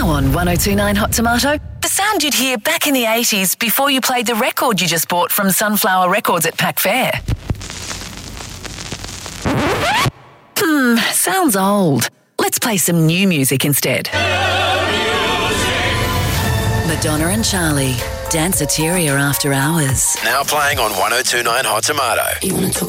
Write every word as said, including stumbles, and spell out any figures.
Now on one oh two point nine Hot Tomato, the sound you'd hear back in the eighties before you played the record you just bought from Sunflower Records at Pack Fair. Hmm, sounds old. Let's play some new music instead. Madonna and Charlie, Danceteria After Hours. Now playing on one oh two point nine Hot Tomato. You wanna talk